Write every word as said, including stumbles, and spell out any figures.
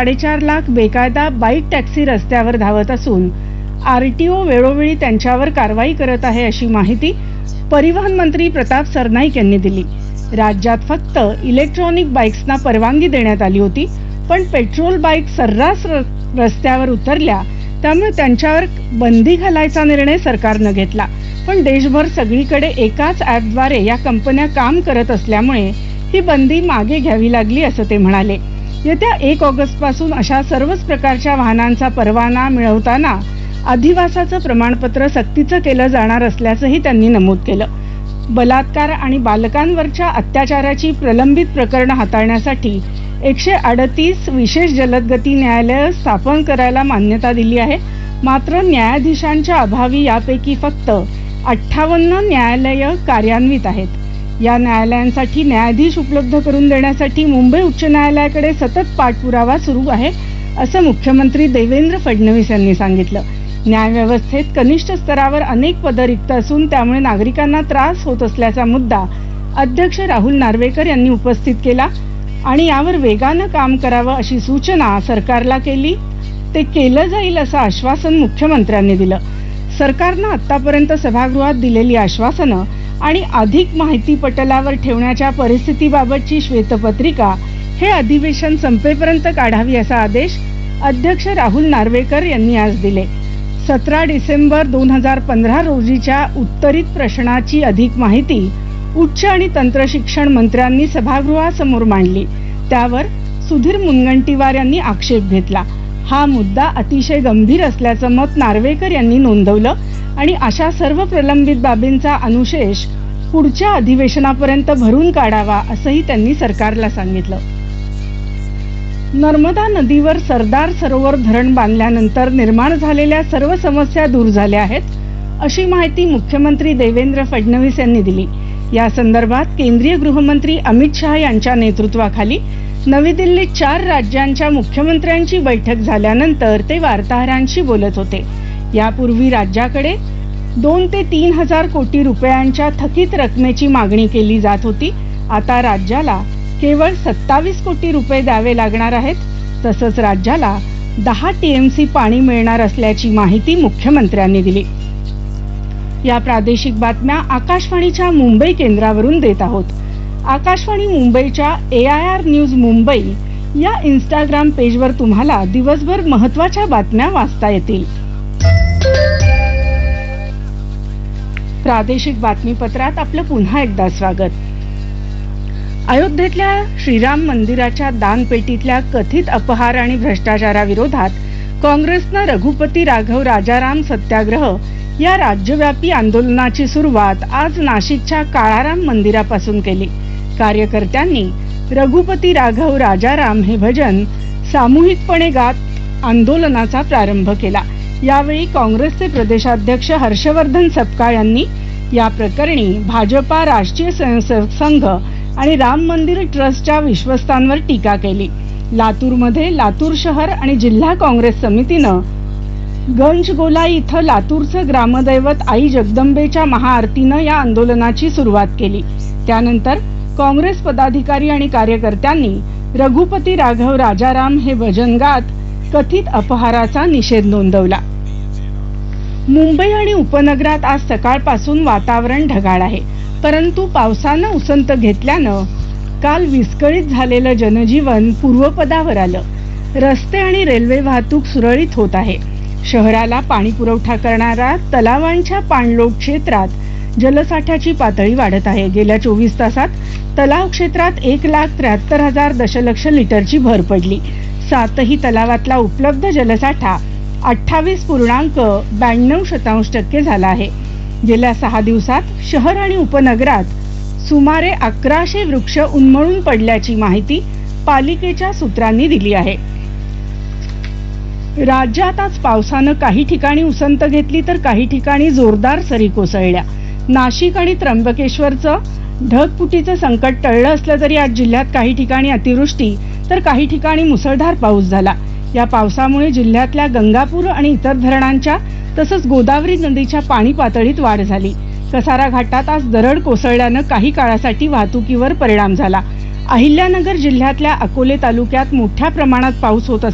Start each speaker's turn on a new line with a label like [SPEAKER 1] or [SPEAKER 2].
[SPEAKER 1] साडेचार लाख बेकायदा bike taxi रस्त्यावर धावत असून आरटीओ वेळोवेळी त्यांच्यावर कारवाई करत आहे अशी माहिती परिवहन मंत्री प्रताप सरनाईक यांनी दिली। राज्यात फक्त इलेक्ट्रॉनिक बाईक्सना परवानगी देण्यात आली होती, पण पेट्रोल बाईक सर्रास रस्त्यावर उतरल्या, त्यामुळे त्यांच्यावर बंदी घालायचा निर्णय सरकारनं घेतला। पण देशभर सगळीकडे एकाच ॲपद्वारे या कंपन्या काम करत असल्यामुळे ही बंदी मागे घ्यावी लागली असं ते म्हणाले। येत्या एक ऑगस्ट पासून अशा सर्वच प्रकारच्या वाहनांचा परवाना मिळवताना अधिवासाचं प्रमाणपत्र सक्तीचं केलं जाणार असल्याचंही त्यांनी नमूद केलं। बलात्कार आणि बालकांवरच्या अत्याचाराची प्रलंबित प्रकरणं हाताळण्यासाठी एकशे अडतीस विशेष जलदगती न्यायालय स्थापन करायला मान्यता दिली आहे। मात्र न्यायाधीशांच्या अभावी यापैकी फक्त अठ्ठावन्न न्यायालय कार्यान्वित आहेत। या न्यायालयांसाठी न्यायाधीश उपलब्ध करून देण्यासाठी मुंबई उच्च न्यायालयाकडे सतत पाठपुरावा सुरू आहे असं मुख्यमंत्री देवेंद्र फडणवीस यांनी सांगितलं। न्यायव्यवस्थेत कनिष्ठ स्तरावर अनेक पदं रिक्त असून त्यामुळे नागरिकांना त्रास होत असल्याचा मुद्दा अध्यक्ष राहुल नार्वेकर यांनी उपस्थित केला आणि यावर वेगानं काम करावं अशी सूचना सरकारला केली। ते केलं जाईल असं आश्वासन मुख्यमंत्र्यांनी दिलं। सरकारनं आतापर्यंत सभागृहात दिलेली आश्वासनं आणि अधिक माहिती पटलावर ठेवण्याच्या परिस्थितीबाबतची श्वेतपत्रिका हे अधिवेशन संपेपर्यंत काढावी असा आदेश अध्यक्ष राहुल नार्वेकर यांनी आज दिले। सतरा डिसेंबर दोन हजार पंधरा रोजीच्या उत्तरित प्रश्नाची अधिक माहिती उच्च आणि तंत्रशिक्षण मंत्र्यांनी सभागृहासमोर मांडली। त्यावर सुधीर मुनगंटीवार यांनी आक्षेप घेतला। हा मुद्दा अतिशय गंभीर असल्याचं मत नार्वेकर यांनी नोंदवलं आणि अशा सर्व प्रलंबित बाबींचा अनुशेष पुढच्या अधिवेशनापर्यंत भरून काढावा असंही त्यांनी सरकारला सांगितलं। नर्मदा नदीवर सरदार सरोवर धरण बांधल्यानंतर निर्माण झालेल्या सर्व समस्या दूर झाल्या आहेत अशी माहिती मुख्यमंत्री देवेंद्र फडणवीस यांनी दिली। या संदर्भात केंद्रीय गृहमंत्री अमित शहा यांच्या नेतृत्वाखाली नवी दिल्लीत चार राज्यांच्या मुख्यमंत्र्यांची बैठक झाल्यानंतर ते वार्ताहरांशी बोलत होते। यापूर्वी राज्याकडे दोन ते तीन हजार कोटी रुपयांच्या थकीत रकमेची मागणी केली जात होती। आता राज्याला केवळ सत्तावीस कोटी रुपये द्यावे लागणार आहेत। तसंच राज्याला दहा टीएमसी पाणी मिळणार असल्याची माहिती मुख्यमंत्र्यांनी दिली। या प्रादेशिक बातम्या आकाशवाणीच्या मुंबई केंद्रावरून देत आहोत। आकाशवाणी मुंबईच्या ए आय आर न्यूज मुंबई या इंस्टाग्राम पेजवर तुम्हाला दिवसभर महत्त्वाच्या बातम्या वाचता येतील। प्रादेशिक बातमीपत्रात आपलं पुन्हा एकदा स्वागत। अयोध्येतल्या श्रीराम मंदिराच्या दानपेटीतल्या कथित अपहार आणि भ्रष्टाचाराविरोधात काँग्रेसनं रघुपती राघव राजाराम सत्याग्रह या राज्यव्यापी आंदोलनाची सुरुवात आज नाशिकच्या काळाराम मंदिरापासून केली। कार्यकर्त्यांनी रघुपती राघव राजाराम हे भजन सामूहिकपणे गात आंदोलनाचा प्रारंभ केला। यावेळी काँग्रेसचे प्रदेशाध्यक्ष हर्षवर्धन सपकाळ यांनी या प्रकरणी भाजपा राष्ट्रीय स्वयंसेवक संघ आणि राम मंदिर ट्रस्टच्या विश्वस्तांवर टीका केली। लातूरमध्ये लातूर शहर आणि जिल्हा काँग्रेस समितीनं गंजगोलाई इथं लातूरचं ग्रामदैवत आई जगदंबेच्या महाआरतीनं या आंदोलनाची सुरुवात केली। त्यानंतर काँग्रेस पदाधिकारी आणि कार्यकर्त्यांनी रघुपती राघव राजाराम हे भजन गात कथित अपहाराचा निषेध नोंदवला। मुंबई आणि उपनगरात आज सकाळपासून वातावरण ढगाळ आहे, परंतु पावसानं उसंत घेतल्यानं काल विस्कळीत झालेलं जनजीवन पूर्वपदावर आलं। रस्ते आणि रेल्वे वाहतूक सुरळीत होत आहे। शहराला पाणी पुरवठा करणाऱ्या तलावांच्या पाणलोट क्षेत्रात जलसाठ्याची पातळी वाढत आहे। गेल्या चोवीस तासात तलाव क्षेत्रात एक लाख त्र्याहत्तर हजार दशलक्ष लिटरची भर पडली। सातही तलावातला उपलब्ध जलसाठा अठ्ठावीस पूर्णांक ब्याण्णव शतांश टक्के झाला आहे। गेल्या सहा दिवसात शहर आणि उपनगरात सुमारे अकराशे वृक्ष उन्मळून पडल्याची माहिती पालिकेच्या सूत्रांनी दिली आहे। राज्यात आज पावसानं काही ठिकाणी उसंत घेतली तर काही ठिकाणी जोरदार सरी कोसळल्या। नाशिक आणि त्र्यंबकेश्वरचं ढगफुटीचं संकट टळलं असलं तरी आज जिल्ह्यात काही ठिकाणी अतिवृष्टी तर काही ठिकाणी मुसळधार पाऊस झाला। या पावसामुळे जिल्ह्यातल्या गंगापूर आणि इतर धरणांच्या तसंच गोदावरी नदीच्या पाणी पातळीत वाढ झाली। कसारा घाटात आज दरड कोसळल्यानं काही काळासाठी वाहतुकीवर परिणाम झाला। अहिल्यानगर जिल्ह्यातल्या अकोले तालुक्यात मोठ्या प्रमाणात पाऊस होत